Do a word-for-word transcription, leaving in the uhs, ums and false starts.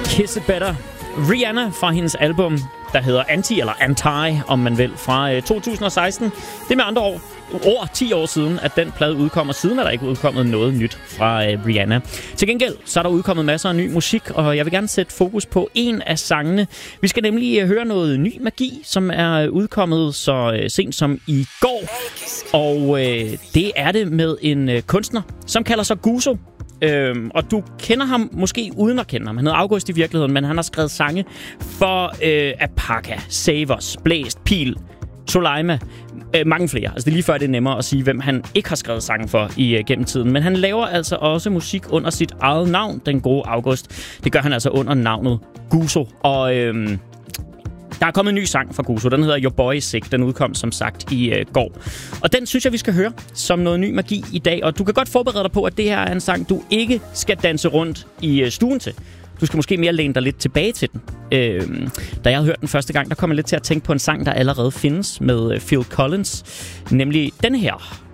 Kiss It Better. Rihanna fra hendes album, der hedder Anti, eller Anti, om man vil, fra øh, to tusind og seksten. Det er med andre år, over ti år siden, at den plade udkommer. Siden er der ikke udkommet noget nyt fra øh, Rihanna. Til gengæld, så er der udkommet masser af ny musik, og jeg vil gerne sætte fokus på en af sangene. Vi skal nemlig øh, høre noget ny magi, som er udkommet så øh, sent som i går. Og øh, det er det med en øh, kunstner, som kalder sig Guzo. Øhm, og du kender ham måske uden at kende ham. Han hedder August i virkeligheden, men han har skrevet sange for øh, Apaka, Savers, Blæst, Pil, Soleima, øh, mange flere. Altså det er lige før, det er nemmere at sige, hvem han ikke har skrevet sange for i øh, gennem tiden. Men han laver altså også musik under sit eget navn, den gode August. Det gør han altså under navnet Guzo. Og øh, der er kommet en ny sang fra Guzo. Den hedder Your Boy Is Sick. Den udkom som sagt i øh, går. Og den synes jeg, vi skal høre som noget ny magi i dag. Og du kan godt forberede dig på, at det her er en sang, du ikke skal danse rundt i øh, stuen til. Du skal måske mere læne dig lidt tilbage til den. Øh, da jeg havde hørt den første gang, der kom jeg lidt til at tænke på en sang, der allerede findes med øh, Phil Collins. Nemlig den her.